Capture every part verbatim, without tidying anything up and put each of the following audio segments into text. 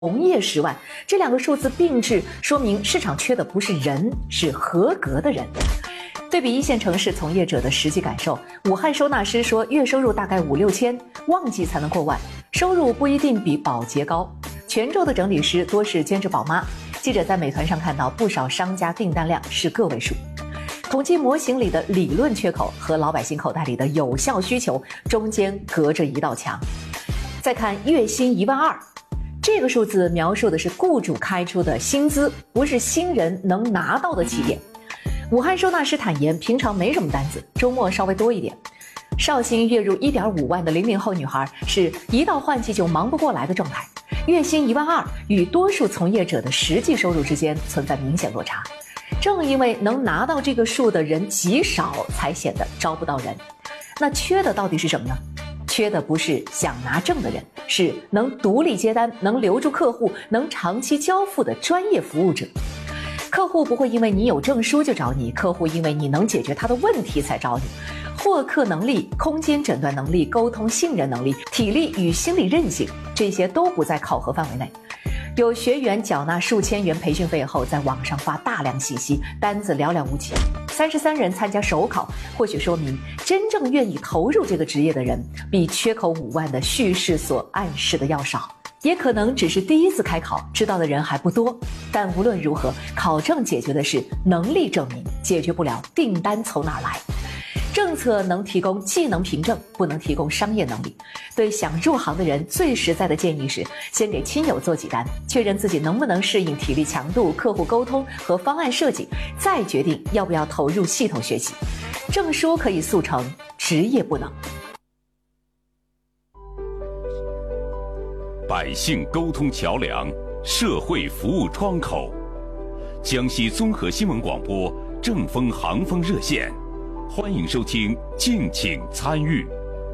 同业十万，这两个数字并置，说明市场缺的不是人，是合格的人。对比一线城市从业者的实际感受，武汉收纳师说，月收入大概五六千，旺季才能过万，收入不一定比保洁高。泉州的整理师多是兼职宝妈。记者在美团上看到，不少商家订单量是个位数。统计模型里的理论缺口和老百姓口袋里的有效需求中间隔着一道墙。再看月薪一万二。这个数字描述的是雇主开出的薪资，不是新人能拿到的起点。武汉收纳师坦言，平常没什么单子，周末稍微多一点。绍兴月入 一点五万的零零后女孩，是一到换季就忙不过来的状态。月薪一万二，与多数从业者的实际收入之间存在明显落差。正因为能拿到这个数的人极少，才显得招不到人。那缺的到底是什么呢？缺的不是想拿证的人，是能独立接单、能留住客户、能长期交付的专业服务者。客户不会因为你有证书就找你，客户因为你能解决他的问题才找你。获客能力、空间诊断能力、沟通信任能力、体力与心理韧性，这些都不在考核范围内。有学员缴纳数千元培训费后，在网上发大量信息，单子寥寥无几。三十三人参加首考，或许说明真正愿意投入这个职业的人，比缺口五万的叙事所暗示的要少。也可能只是第一次开考，知道的人还不多。但无论如何，考证解决的是能力证明，解决不了订单从哪儿来。政策能提供技能凭证，不能提供商业能力。对想入行的人，最实在的建议是，先给亲友做几单，确认自己能不能适应体力强度、客户沟通和方案设计，再决定要不要投入系统学习。证书可以速成，职业不能。 百姓沟通桥梁，社会服务窗口。江西综合新闻广播正风航风热线，欢迎收听，敬请参与。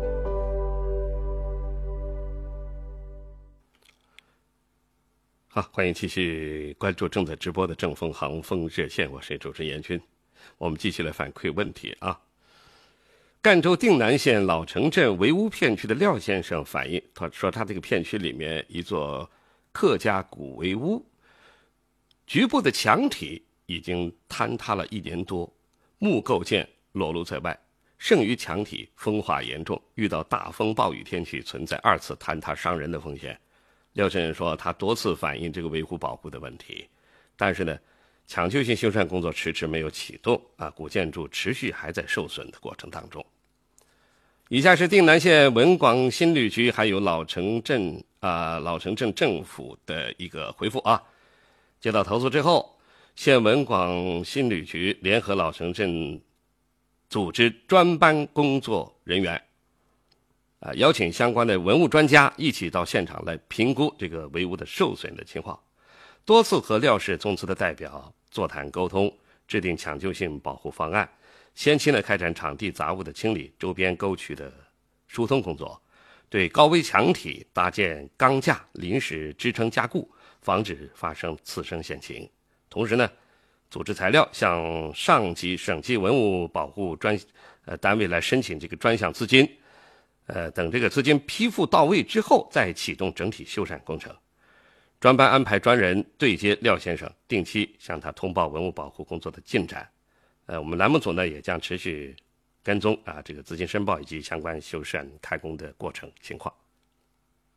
好，欢迎继续关注正在直播的正风航风热线，我是主持人严军。我们继续来反馈问题啊。赣州定南县老城镇围屋片区的廖先生反映，他说他这个片区里面一座客家古围屋，局部的墙体已经坍塌了一年多，木构件裸露在外，剩余墙体风化严重，遇到大风暴雨天气存在二次坍塌伤人的风险。廖先生说，他多次反映这个维护保护的问题，但是呢，抢救性修缮工作迟迟没有启动啊，古建筑持续还在受损的过程当中。以下是定南县文广新旅局还有老城镇啊、呃、老城镇政府的一个回复啊。接到投诉之后，县文广新旅局联合老城镇组织专班工作人员啊、呃，邀请相关的文物专家一起到现场来评估这个围屋的受损的情况，多次和廖氏宗祠的代表座谈沟通，制定抢救性保护方案。先期呢，开展场地杂物的清理、周边沟渠的疏通工作，对高危墙体搭建钢架临时支撑加固，防止发生次生险情。同时呢，组织材料向上级省级文物保护专呃单位来申请这个专项资金，呃，等这个资金批复到位之后，再启动整体修缮工程。专班安排专人对接廖先生，定期向他通报文物保护工作的进展。呃，我们栏目组呢也将持续跟踪啊这个资金申报以及相关修缮开工的过程情况。